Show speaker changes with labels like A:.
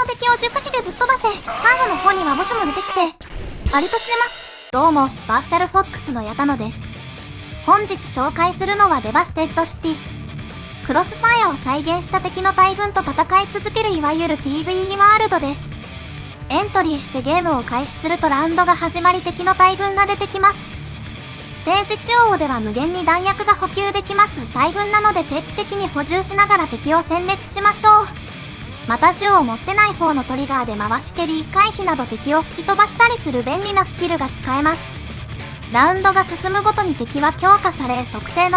A: の敵を10撃でぶっ飛ばせ。最後の方にはボスも出てきて。ありとしてます。どうも、バーチャルフォックスの矢田野です。本日紹介するのはデバステッドシティ。クロスファイアを再現した敵の大群と戦い続けるいわゆる PVE ワールドです。エントリーしてゲームを開始するとラウンドが始まり敵の大群が出てきます。ステージ中央では無限に弾薬が補給できます。大群なので定期的に補充しながら敵を殲滅しましょう。また銃を持ってない方のトリガーで回し蹴り回避など敵を吹き飛ばしたりする便利なスキルが使えます。ラウンドが進むごとに敵は強化され、特定の